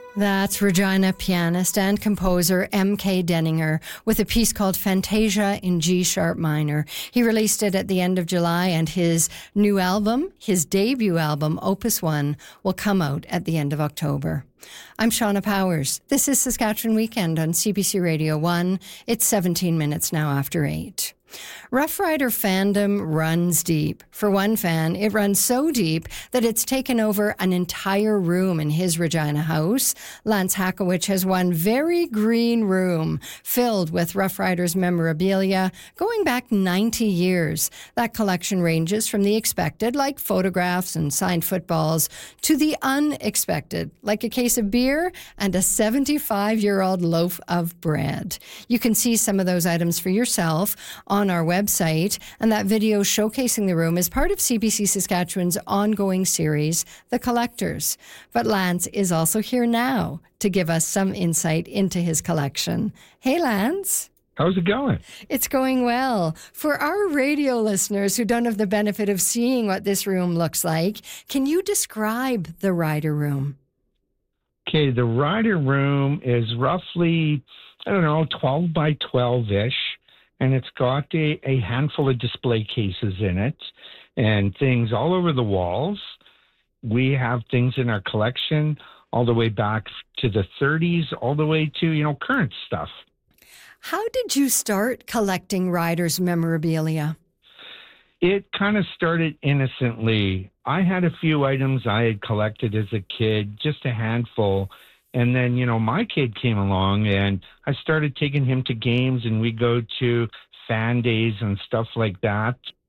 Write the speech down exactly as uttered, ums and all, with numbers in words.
That's Regina pianist and composer M K Denninger with a piece called Fantasia in G-sharp minor. He released it at the end of July, and his new album, his debut album, Opus One, will come out at the end of October. I'm Shauna Powers. This is Saskatchewan Weekend on C B C Radio one. It's seventeen minutes now after eight. Rough Rider fandom runs deep. For one fan, it runs so deep that it's taken over an entire room in his Regina house. Lance Hakowich has one very green room filled with Rough Riders memorabilia going back ninety years. That collection ranges from the expected, like photographs and signed footballs, to the unexpected, like a case of beer and a seventy-five-year-old loaf of bread. You can see some of those items for yourself on our website, and that video showcasing the room is part of C B C Saskatchewan's ongoing series, The Collectors. But Lance is also here now to give us some insight into his collection. Hey, Lance. How's it going? It's going well. For our radio listeners who don't have the benefit of seeing what this room looks like, can you describe the Rider Room? Okay, the Rider Room is roughly, I don't know, twelve by twelve-ish. And it's got a, a handful of display cases in it and things all over the walls. We have things in our collection all the way back to the thirties, all the way to, you know, current stuff. How did you start collecting Riders memorabilia? It kind of started innocently. I had a few items I had collected as a kid, just a handful. And then, you know, my kid came along and I started taking him to games, and we go to fan days and stuff like that.